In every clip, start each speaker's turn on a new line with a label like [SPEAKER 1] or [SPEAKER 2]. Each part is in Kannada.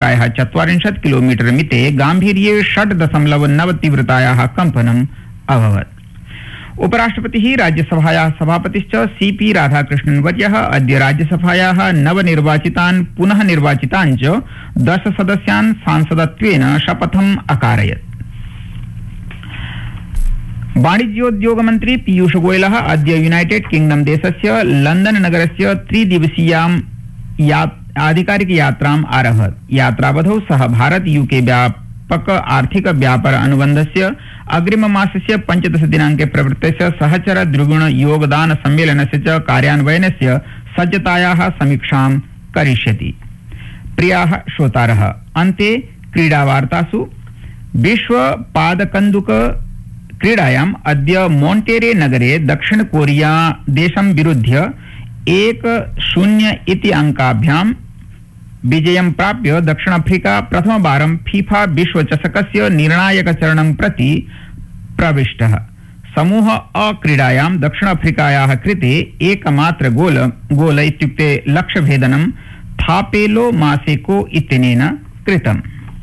[SPEAKER 1] प्रायः 40 किलोमीटर मिते गाम्भीर्ये 6.9 तीव्रतायाः कम्पनम् अभवत्। उपराष्ट्रपतिः राज्यसभायाः सभापतिश्च सीपी राधाकृष्णन् वर्यः अद्य राज्यसभायाः नवनिर्वाचितान् पुनः निर्वाचितान् च 10 सदस्यान् सांसदत्वेन शपथम् अकारयत्। वाणिज्योद्योग मन्त्री पीयूष गोयलः अद्य यूनाइटेड किंगडम देशस्य लंदन नगरस्य त्रिदिवसीयां आधिकारिक यात्राम् आरभत। यात्रावधौ सः भारत यूके व्यापक आर्थिक व्यापार अनुबन्धस्य अग्रिममासस्य 15 दिनाङ्के प्रवृत्तस्य सहचर द्विगुण योगदान सम्मेलनस्य च कार्यान्वयनस्य सज्जतायाः समीक्षां करिष्यति। प्रियाः श्रोतारः, अन्ते क्रीडावार्तासु विश्व पादकन्दुक क्रीडायाम् अद्य मोन्टेरे नगरे दक्षिण कोरिया देशं विरुध्य 1-0 इति अंकाभ्यां विजयं प्राप्य दक्षिण अफ्रीका प्रथमवारं फीफा विश्वचषकस्य निर्णायकचरणं प्रति प्रविष्टः। समूह अ क्रीडायां दक्षिण अफ्रीकायाः कृते एकमात्र गोल इत्युक्ते लक्ष्यभेदनं थापेलो मासेको इत्यनेन कृतम्।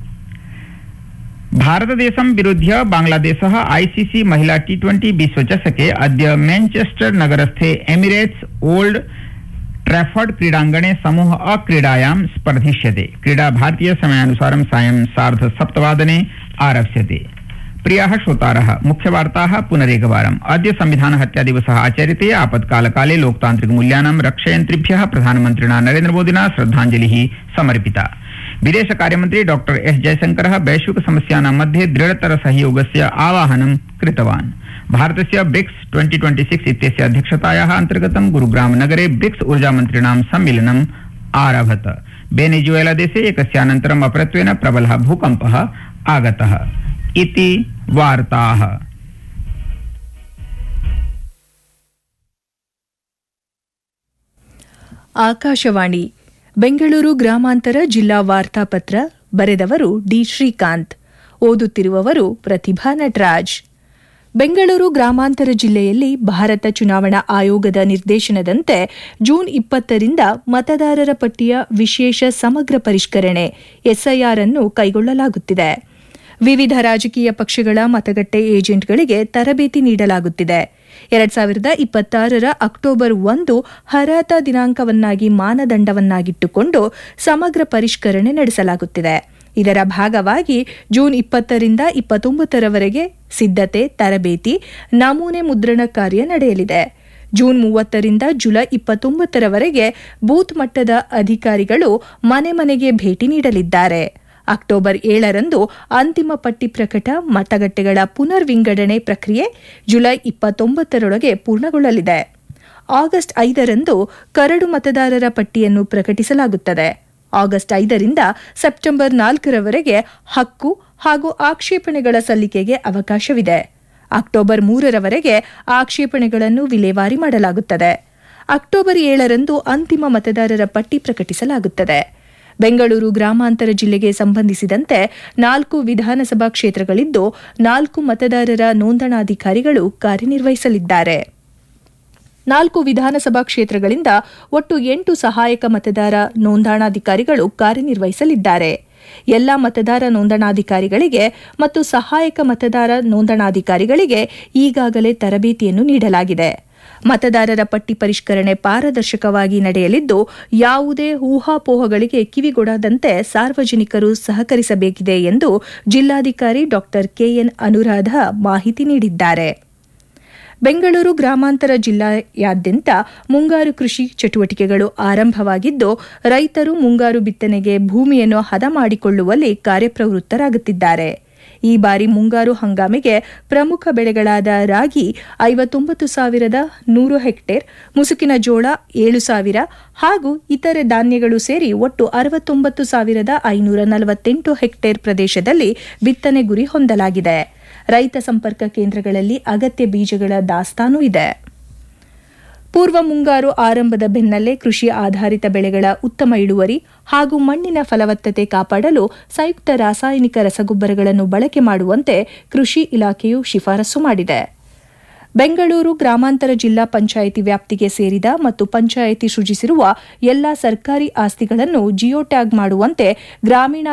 [SPEAKER 1] भारतदेशं विरुध्य बांग्लादेशः आईसीसी महिला T20 विश्वचषके अद्य मैनचेस्टर नगरस्थे एमिरेट्स ओल्ड ट्रैफर्ड क्रीडाङ्गणे समूह अ क्रीडायां स्पर्धिष्यते। क्रीडा भारतीय समयानुसारं सायं 7:30 आरप्स्यते। प्रियाः श्रोतारः, मुख्यवार्ताः पुनरेकवारम्। अद्य संविधान हत्या दिवसः आचर्यते। आपत्कालकाले लोकतान्त्रिक मूल्यानां रक्षयन्त्रिभ्यः प्रधानमन्त्रिणा नरेन्द्र मोदिना श्रद्धाञ्जलिः समर्पिता। विदेश कार्यमन्त्री डॉक्टर एस जयशंकरः वैश्विक समस्यानां मध्ये दृढतर सहयोगस्य आवाहनं कृतवान्। भारतस्य ब्रिक्स 2026 इत्यस्य अध्यक्षतायाः अन्तर्गतं गुरुग्राम नगरे ब्रिक्स ऊर्जामन्त्रिणां सम्मेलनम् आरभत। वेनेजुएला देशे एकस्यानन्तरम् अपरत्वेन प्रबलः भूकम्पः आगतः इति वार्ताः।
[SPEAKER 2] ಆಕಾಶವಾಣಿ ಬೆಂಗಳೂರು ಗ್ರಾಮಾಂತರ ಜಿಲ್ಲಾ ವಾರ್ತಾಪತ್ರ ಬರೆದವರು ಡಿ ಶ್ರೀಕಾಂತ್, ಓದುತ್ತಿರುವವರು ಪ್ರತಿಭಾ ನಟರಾಜ್. ಬೆಂಗಳೂರು ಗ್ರಾಮಾಂತರ ಜಿಲ್ಲೆಯಲ್ಲಿ ಭಾರತ ಚುನಾವಣಾ ಆಯೋಗದ ನಿರ್ದೇಶನದಂತೆ ಜೂನ್ 20ರಿಂದ ಮತದಾರರ ಪಟ್ಟಿಯ ವಿಶೇಷ ಸಮಗ್ರ ಪರಿಷ್ಕರಣೆ ಎಸ್ಐಆರ್ ಅನ್ನು ಕೈಗೊಳ್ಳಲಾಗುತ್ತಿದೆ. ವಿವಿಧ ರಾಜಕೀಯ ಪಕ್ಷಗಳ ಮತಗಟ್ಟೆ ಏಜೆಂಟ್ಗಳಿಗೆ ತರಬೇತಿ ನೀಡಲಾಗುತ್ತಿದೆ. 2026 ಅಕ್ಟೋಬರ್ 1 ಹರಾತ ದಿನಾಂಕವನ್ನಾಗಿ ಮಾನದಂಡವನ್ನಾಗಿಟ್ಟುಕೊಂಡು ಸಮಗ್ರ ಪರಿಷ್ಕರಣೆ ನಡೆಸಲಾಗುತ್ತಿದೆ. ಇದರ ಭಾಗವಾಗಿ ಜೂನ್ 20ರಿಂದ 29ರವರೆಗೆ ಸಿದ್ಧತೆ, ತರಬೇತಿ, ನಮೂನೆ ಮುದ್ರಣ ಕಾರ್ಯ ನಡೆಯಲಿದೆ. ಜೂನ್ 30ರಿಂದ ಜುಲೈ 29ರವರೆಗೆ ಬೂತ್ ಮಟ್ಟದ ಅಧಿಕಾರಿಗಳು ಮನೆ ಮನೆಗೆ ಭೇಟಿ ನೀಡಲಿದ್ದಾರೆ. ಅಕ್ಟೋಬರ್ 7ರಂದು ಅಂತಿಮ ಪಟ್ಟಿ ಪ್ರಕಟ, ಮತಗಟ್ಟೆಗಳ ಪುನರ್ ವಿಂಗಡಣೆ ಪ್ರಕ್ರಿಯೆ ಜುಲೈ 29ರೊಳಗೆ ಪೂರ್ಣಗೊಳ್ಳಲಿದೆ. ಆಗಸ್ಟ್ 5ರಂದು ಕರಡು ಮತದಾರರ ಪಟ್ಟಿಯನ್ನು ಪ್ರಕಟಿಸಲಾಗುತ್ತದೆ. ಆಗಸ್ಟ್ 5ರಿಂದ ಸೆಪ್ಟೆಂಬರ್ 4ರವರೆಗೆ ಹಕ್ಕು ಹಾಗೂ ಆಕ್ಷೇಪಣೆಗಳ ಸಲ್ಲಿಕೆಗೆ ಅವಕಾಶವಿದೆ. ಅಕ್ಟೋಬರ್ 3ರವರೆಗೆ ಆಕ್ಷೇಪಣೆಗಳನ್ನು ವಿಲೇವಾರಿ ಮಾಡಲಾಗುತ್ತದೆ. ಅಕ್ಟೋಬರ್ 7ರಂದು ಅಂತಿಮ ಮತದಾರರ ಪಟ್ಟಿ ಪ್ರಕಟಿಸಲಾಗುತ್ತದೆ. ಬೆಂಗಳೂರು ಗ್ರಾಮಾಂತರ ಜಿಲ್ಲೆಗೆ ಸಂಬಂಧಿಸಿದಂತೆ 4 ವಿಧಾನಸಭಾ ಕ್ಷೇತ್ರಗಳಿದ್ದು 4 ಮತದಾರರ ನೋಂದಣಾಧಿಕಾರಿಗಳು ಕಾರ್ಯನಿರ್ವಹಿಸಲಿದ್ದಾರೆ. 4 ವಿಧಾನಸಭಾ ಕ್ಷೇತ್ರಗಳಿಂದ ಒಟ್ಟು 8 ಸಹಾಯಕ ಮತದಾರ ನೋಂದಣಾಧಿಕಾರಿಗಳು ಕಾರ್ಯನಿರ್ವಹಿಸಲಿದ್ದಾರೆ. ಎಲ್ಲ ಮತದಾರ ನೋಂದಣಾಧಿಕಾರಿಗಳಿಗೆ ಮತ್ತು ಸಹಾಯಕ ಮತದಾರ ನೋಂದಣಾಧಿಕಾರಿಗಳಿಗೆ ಈಗಾಗಲೇ ತರಬೇತಿಯನ್ನು ನೀಡಲಾಗಿದೆ. ಮತದಾರರ ಪಟ್ಟಿ ಪರಿಷ್ಕರಣೆ ಪಾರದರ್ಶಕವಾಗಿ ನಡೆಯಲಿದ್ದು ಯಾವುದೇ ಊಹಾಪೋಹಗಳಿಗೆ ಕಿವಿಗೊಡದಂತೆ ಸಾರ್ವಜನಿಕರು ಸಹಕರಿಸಬೇಕಿದೆ ಎಂದು ಜಿಲ್ಲಾಧಿಕಾರಿ ಡಾ ಕೆಎನ್ ಅನುರಾಧ ಮಾಹಿತಿ ನೀಡಿದ್ದಾರೆ. ಬೆಂಗಳೂರು ಗ್ರಾಮಾಂತರ ಜಿಲ್ಲೆಯಾದ್ಯಂತ ಮುಂಗಾರು ಕೃಷಿ ಚಟುವಟಿಕೆಗಳು ಆರಂಭವಾಗಿದ್ದು ರೈತರು ಮುಂಗಾರು ಬಿತ್ತನೆಗೆ ಭೂಮಿಯನ್ನು ಹದ ಮಾಡಿಕೊಳ್ಳುವಲ್ಲಿ ಕಾರ್ಯಪ್ರವೃತ್ತರಾಗುತ್ತಿದ್ದಾರೆ. ಈ ಬಾರಿ ಮುಂಗಾರು ಹಂಗಾಮಿಗೆ ಪ್ರಮುಖ ಬೆಳೆಗಳಾದ ರಾಗಿ 59,100 ಹೆಕ್ಟೇರ್, ಮುಸುಕಿನ ಜೋಳ 7,000 ಹಾಗೂ ಇತರೆ ಧಾನ್ಯಗಳು ಸೇರಿ ಒಟ್ಟು 69,548 ಹೆಕ್ಟೇರ್ ಪ್ರದೇಶದಲ್ಲಿ ಬಿತ್ತನೆ ಗುರಿ ಹೊಂದಲಾಗಿದೆ. ರೈತ ಸಂಪರ್ಕ ಕೇಂದ್ರಗಳಲ್ಲಿ ಅಗತ್ಯ ಬೀಜಗಳ ದಾಸ್ತಾನು ಇದೆ. ಪೂರ್ವ ಮುಂಗಾರು ಆರಂಭದ ಬೆನ್ನಲ್ಲೇ ಕೃಷಿ ಆಧಾರಿತ ಬೆಳೆಗಳ ಉತ್ತಮ ಇಳುವರಿ ಹಾಗೂ ಮಣ್ಣಿನ ಫಲವತ್ತತೆ ಕಾಪಾಡಲು ಸಂಯುಕ್ತ ರಾಸಾಯನಿಕ ರಸಗೊಬ್ಬರಗಳನ್ನು ಬಳಕೆ ಮಾಡುವಂತೆ ಕೃಷಿ ಇಲಾಖೆಯು ಶಿಫಾರಸು ಮಾಡಿದೆ. ಬೆಂಗಳೂರು ಗ್ರಾಮಾಂತರ ಜಿಲ್ಲಾ ಪಂಚಾಯಿತಿ ವ್ಯಾಪ್ತಿಗೆ ಸೇರಿದ ಮತ್ತು ಪಂಚಾಯಿತಿ ಸೃಜಿಸಿರುವ ಎಲ್ಲಾ ಸರ್ಕಾರಿ ಆಸ್ತಿಗಳನ್ನು ಜಿಯೋ ಟ್ಯಾಗ್ ಮಾಡುವಂತೆ ಗ್ರಾಮೀಣ